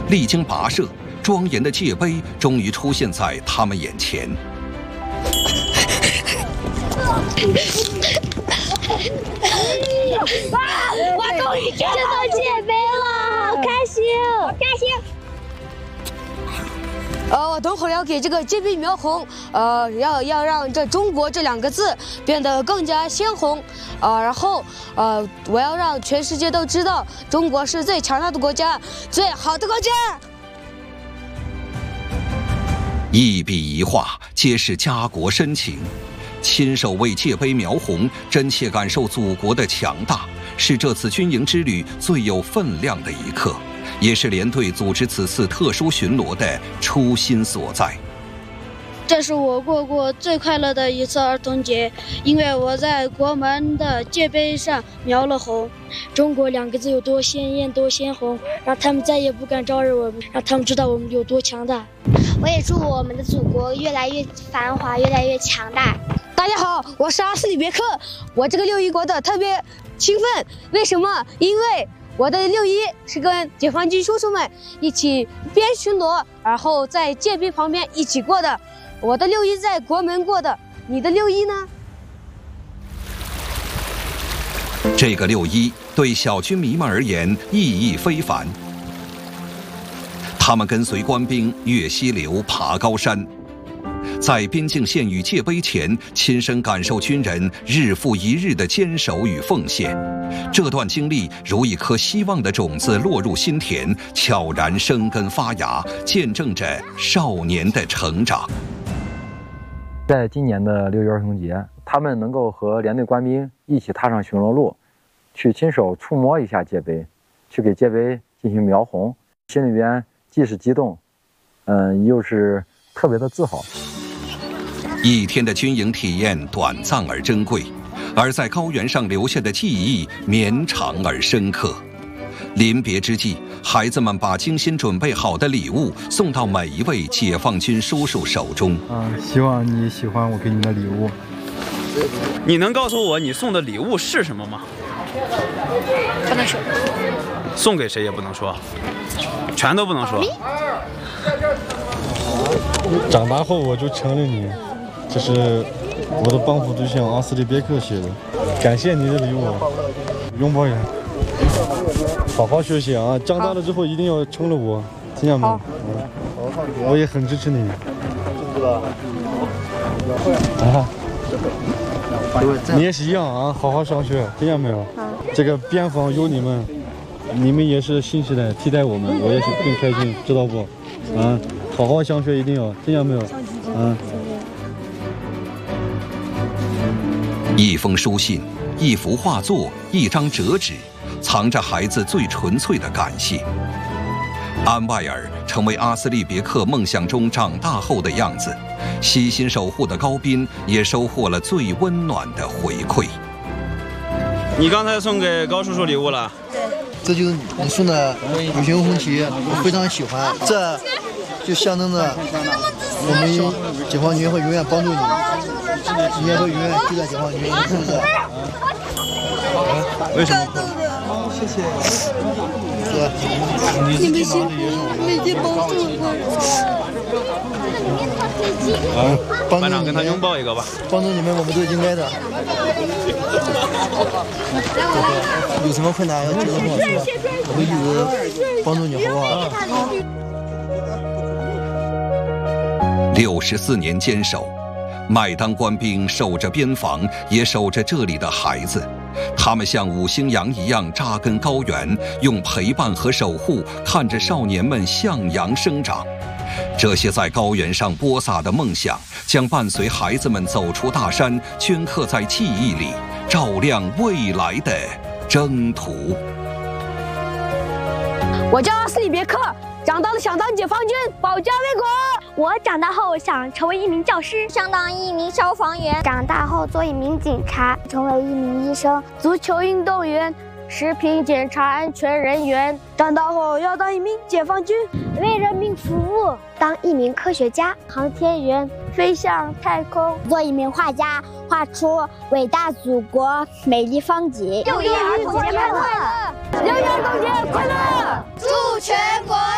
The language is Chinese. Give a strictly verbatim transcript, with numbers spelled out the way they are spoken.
历经跋涉，庄严的界碑终于出现在他们眼前。 啊！我终于见到界碑了，好开心，好开心。 呃，我等会儿要给这个界碑描红，呃，要要让这中国这两个字变得更加鲜红，呃，然后呃，我要让全世界都知道中国是最强大的国家，最好的国家。 一笔一画皆是家国深情，亲手为界碑描红，真切感受祖国的强大，是这次军营之旅最有分量的一刻，也是连队组织此次特殊巡逻的初心所在。 这是我过过最快乐的一次儿童节，因为我在国门的界碑上描了红，中国两个字有多鲜艳多鲜红，让他们再也不敢招惹我们，让他们知道我们有多强大。 我也祝我们的祖国越来越繁华，越来越强大。 大家好，我是阿斯里别克，我这个六一过得特别兴奋，为什么？因为我的六一是跟解放军叔叔们一起边巡逻，然后在界碑旁边一起过的。我的六一在国门过的，你的六一呢？ 这个六一对小军迷们而言意义非凡。他们跟随官兵越溪流、爬高山，在边境线与界碑前亲身感受军人日复一日的坚守与奉献。这段经历如一颗希望的种子落入心田，悄然生根发芽，见证着少年的成长。 在今年的六一儿童节，他们能够和连队官兵一起踏上巡逻路，去亲手触摸一下界碑，去给界碑进行描红，心里边既是激动，嗯，又是特别的自豪。 一天的军营体验短暂而珍贵，而在高原上留下的记忆绵长而深刻。临别之际，孩子们把精心准备好的礼物送到每一位解放军叔叔手中。 啊，希望你喜欢我给你的礼物。 你能告诉我你送的礼物是什么吗？ 不能说。 送给谁也不能说，全都不能说。 长大后我就成了你，这是我的帮扶对象阿斯利别克写的，感谢你的礼物，拥抱一下。好好学习啊！长大了之后一定要成了我，听见没有？嗯，我也很支持你。啊，你也是一样啊！好好上学，听见没有？这个边防有你们，你们也是新时代替代我们，我也是更开心，知道不？啊，好好上学一定要，听见没有？啊。 一封书信，一幅画作，一张折纸，藏着孩子最纯粹的感谢。安外尔成为阿斯利别克梦想中长大后的样子，悉心守护的高斌也收获了最温暖的回馈。 你刚才送给高叔叔礼物了？ 对，这就是你送的旅行红旗，我非常喜欢。这就象征着我们解放军会永远帮助你，你也会永远记在解放军，是不是？ 为什么？ 谢谢。 你们辛苦，每天帮助我。 啊，帮班长跟他拥抱一个吧。 帮助你们，我们都是应该的。有什么困难要记得跟我说，我会一直帮助你，好不好？ 六十四年坚守，麦当官兵守着边防，也守着这里的孩子。他们像五星羊一样扎根高原，用陪伴和守护看着少年们向阳生长。这些在高原上播撒的梦想，将伴随孩子们走出大山，镌刻在记忆里，照亮未来的征途。 我叫阿斯里别克，长大了想当解放军，保家卫国。 我长大后想成为一名教师，想当一名消防员，长大后做一名警察，成为一名医生， 足球运动员，食品检查安全人员。长大后要当一名解放军， 为人民服务，当一名科学家、航天员，飞向太空，做一名画家，画出伟大祖国美丽风景。 六一儿童节快乐！六一儿童节快乐！ 祝全国